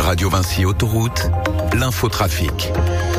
Radio Vinci Autoroute, l'infotrafic.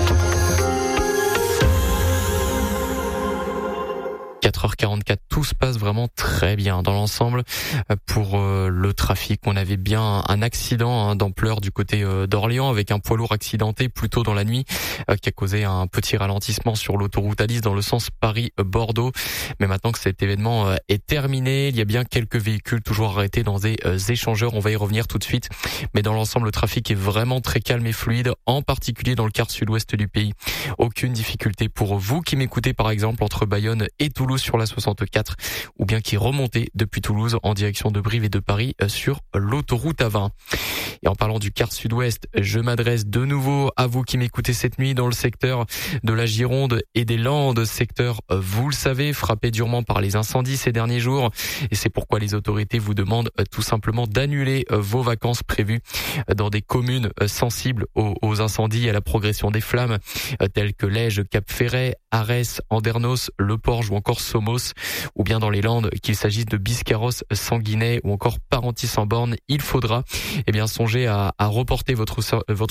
4h44, tout se passe vraiment très bien dans l'ensemble. Pour le trafic, on avait bien un accident d'ampleur du côté d'Orléans avec un poids lourd accidenté plus tôt dans la nuit qui a causé un petit ralentissement sur l'autoroute A10 dans le sens Paris-Bordeaux. Mais maintenant que cet événement est terminé, il y a bien quelques véhicules toujours arrêtés dans des échangeurs. On va y revenir tout de suite. Mais dans l'ensemble, le trafic est vraiment très calme et fluide, en particulier dans le quart sud-ouest du pays. Aucune difficulté pour vous qui m'écoutez par exemple entre Bayonne et Toulouse sur la 64 ou bien qui remontez depuis Toulouse en direction de Brive et de Paris sur l'autoroute A20. Et en parlant du quart sud-ouest, je m'adresse de nouveau à vous qui m'écoutez cette nuit dans le secteur de la Gironde et des Landes, secteur, vous le savez, frappé durement par les incendies ces derniers jours. Et c'est pourquoi les autorités vous demandent tout simplement d'annuler vos vacances prévues dans des communes sensibles aux incendies et à la progression des flammes, telles que Lège, Cap-Ferret, Arès, Andernos, Le Porge ou encore Somos, ou bien dans les Landes, qu'il s'agisse de Biscarrosse, Sanguinet ou encore Parentis-en-Born. Il faudra songer à reporter votre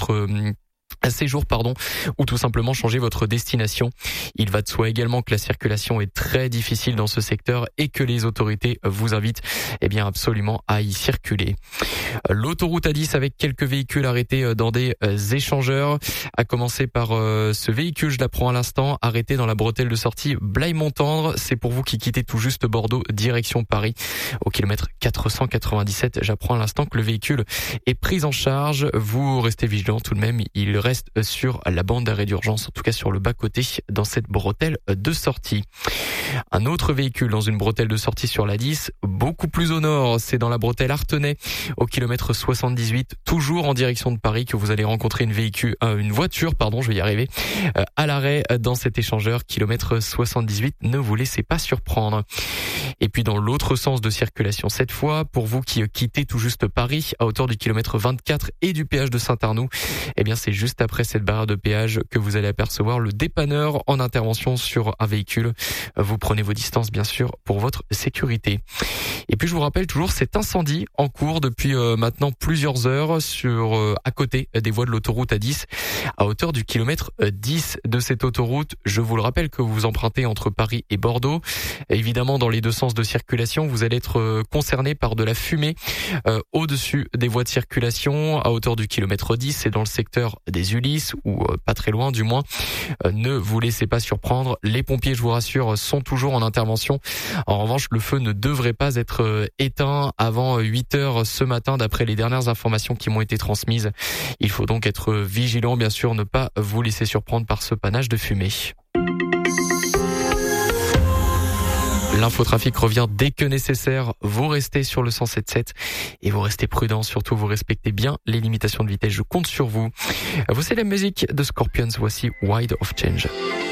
séjour, ou tout simplement changer votre destination. Il va de soi également que la circulation est très difficile dans ce secteur et que les autorités vous invitent absolument à y circuler. L'autoroute A10 avec quelques véhicules arrêtés dans des échangeurs, à commencer par ce véhicule, je l'apprends à l'instant, arrêté dans la bretelle de sortie Blaye-Montendre. C'est pour vous qui quittez tout juste Bordeaux, direction Paris, au kilomètre 497. J'apprends à l'instant que le véhicule est pris en charge. Vous restez vigilants tout de même, il reste sur la bande d'arrêt d'urgence, en tout cas sur le bas-côté, dans cette bretelle de sortie. Un autre véhicule dans une bretelle de sortie sur la 10, beaucoup plus au nord, c'est dans la bretelle Artenay, au kilomètre 78, toujours en direction de Paris, que vous allez rencontrer une voiture, à l'arrêt dans cet échangeur, kilomètre 78, ne vous laissez pas surprendre. Et puis dans l'autre sens de circulation cette fois, pour vous qui quittez tout juste Paris, à hauteur du kilomètre 24 et du péage de Saint-Arnoux, c'est juste après cette barrière de péage que vous allez apercevoir le dépanneur en intervention sur un véhicule. Vous prenez vos distances bien sûr pour votre sécurité. Et puis je vous rappelle toujours cet incendie en cours depuis maintenant plusieurs heures à côté des voies de l'autoroute A10, à hauteur du kilomètre 10 de cette autoroute. Je vous le rappelle que vous empruntez entre Paris et Bordeaux. Évidemment, dans les deux sens de circulation, vous allez être concerné par de la fumée au-dessus des voies de circulation à hauteur du kilomètre 10. C'est dans le secteur des Ulysses, ou pas très loin du moins. Ne vous laissez pas surprendre. Les pompiers, je vous rassure, sont toujours en intervention. En revanche, le feu ne devrait pas être éteint avant 8 heures ce matin, d'après les dernières informations qui m'ont été transmises. Il faut donc être vigilant, bien sûr, ne pas vous laisser surprendre par ce panache de fumée. L'infotrafic revient dès que nécessaire. Vous restez sur le 107.7 et vous restez prudents. Surtout, vous respectez bien les limitations de vitesse. Je compte sur vous. Voici la musique de Scorpions. Voici Wind of Change.